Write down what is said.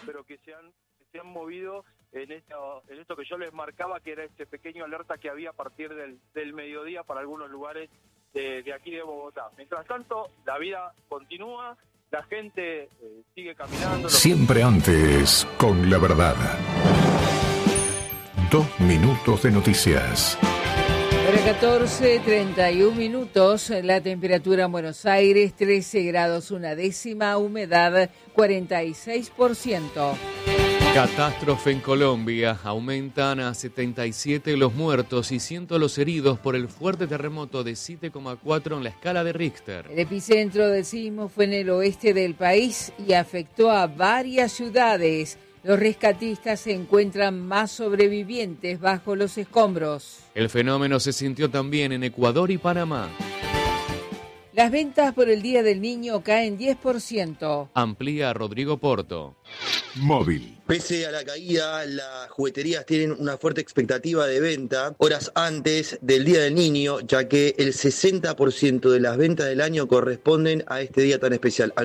pero que se han movido en esto que yo les marcaba, que era este pequeño alerta que había a partir del mediodía para algunos lugares de aquí de Bogotá. Mientras tanto, la vida continúa, la gente sigue caminando. Siempre antes, con la verdad. 2 minutos de noticias. Para 14:31 minutos, la temperatura en Buenos Aires, 13 grados una décima, humedad 46%. Catástrofe en Colombia. Aumentan a 77 los muertos y 100 los heridos por el fuerte terremoto de 7,4 en la escala de Richter. El epicentro del sismo fue en el oeste del país y afectó a varias ciudades. Los rescatistas encuentran más sobrevivientes bajo los escombros. El fenómeno se sintió también en Ecuador y Panamá. Las ventas por el Día del Niño caen 10%. Amplía Rodrigo Porto. Móvil. Pese a la caída, las jugueterías tienen una fuerte expectativa de venta horas antes del Día del Niño, ya que el 60% de las ventas del año corresponden a este día tan especial.